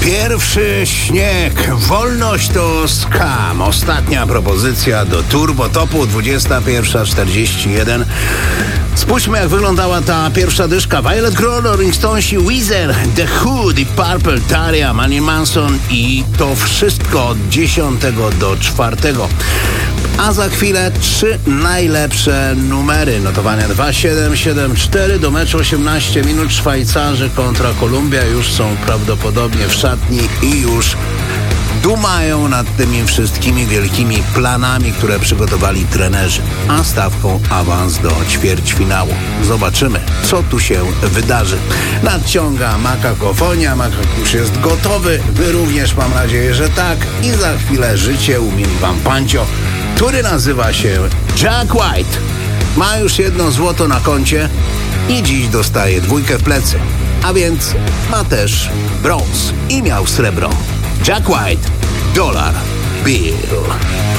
Pierwszy śnieg. Wolność to skam. Ostatnia propozycja do Turbo Topu 21:41. Spójrzmy, jak wyglądała ta pierwsza dyszka. Violet Grohl, Rolling Stonesi, Weezer, The Who, Deep Purple, Taria, Marilyn Manson i to wszystko od 10 do 4. A za chwilę 3 najlepsze numery. Notowania 2-7-7-4 do meczu 18 minut. Szwajcarzy kontra Kolumbia już są prawdopodobnie w szatni i już dumają nad tymi wszystkimi wielkimi planami, które przygotowali trenerzy, a stawką awans do ćwierćfinału. Zobaczymy, co tu się wydarzy. Nadciąga Makakofonia, Makak już jest gotowy, wy również, mam nadzieję, że tak. I za chwilę życie umieli wam Pancio, który nazywa się Jack White. Ma już 1 złoto na koncie i dziś dostaje 2 w plecy, a więc ma też brąz i miał srebro. Jack White, Dollar Bill.